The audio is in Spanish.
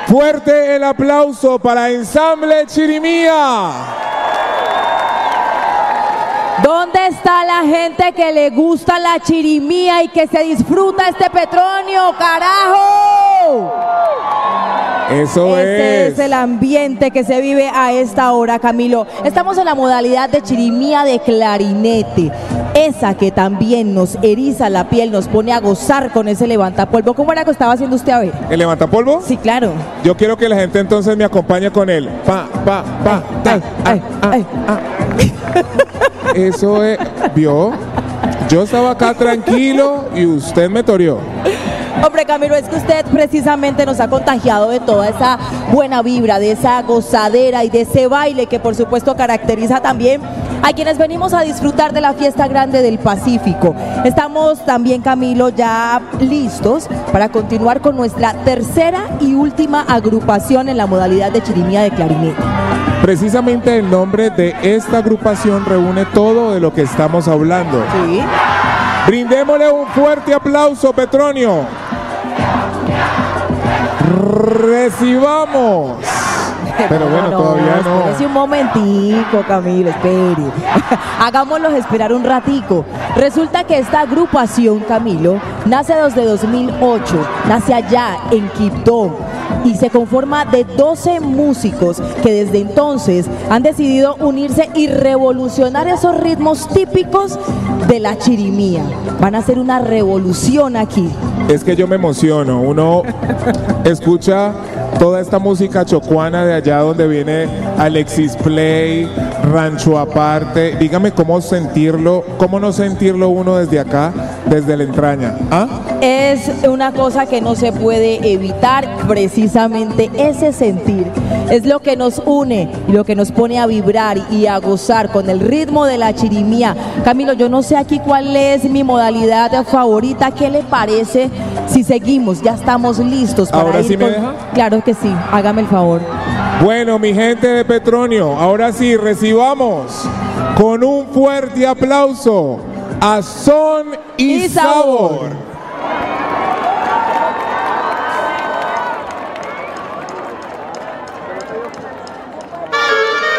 Fuerte el aplauso para Ensamble Chirimía. ¿Dónde está la gente que le gusta la chirimía y que se disfruta este Petronio, carajo? Eso Este es el ambiente que se vive a esta hora, Camilo. Estamos en la modalidad de chirimía de clarinete. Esa que también nos eriza la piel, nos pone a gozar con ese levantapolvo. ¿Cómo era que estaba haciendo usted, a ver? ¿El levantapolvo? Sí, claro. Yo quiero que la gente entonces me acompañe con él. Pa, pa, pa, ta, Eso es, ¿vio? Yo estaba acá tranquilo y usted me toreó. Hombre, Camilo, es que usted precisamente nos ha contagiado de toda esa buena vibra, de esa gozadera y de ese baile que por supuesto caracteriza también a quienes venimos a disfrutar de la fiesta grande del Pacífico. Estamos también, Camilo, ya listos para continuar con nuestra tercera y última agrupación en la modalidad de chirimía de clarinete. Precisamente el nombre de esta agrupación reúne todo de lo que estamos hablando. Sí. Brindémosle un fuerte aplauso, Petronio. Recibamos. Pero bueno, todavía no. Espérese un momentico, Camilo, espere. Hagámoslos esperar un ratico. Resulta que esta agrupación, Camilo, nace desde 2008, nace allá en Quibdó y se conforma de 12 músicos que desde entonces han decidido unirse y revolucionar esos ritmos típicos de la chirimía. Van a hacer una revolución aquí. Es que yo me emociono, uno escucha toda esta música chocuana de allá donde viene Alexis Play, Rancho Aparte. Dígame cómo sentirlo, cómo no sentirlo uno desde acá, desde la entraña. ¿Ah? Es una cosa que no se puede evitar, precisamente ese sentir. Es lo que nos une y lo que nos pone a vibrar y a gozar con el ritmo de la chirimía. Camilo, yo no sé aquí cuál es mi modalidad favorita. ¿Qué le parece si seguimos? Ya estamos listos para ¿Ahora ir sí me con... deja? Claro que sí, hágame el favor. Bueno, mi gente de Petronio, ahora sí, recibamos con un fuerte aplauso a Son y Sabor.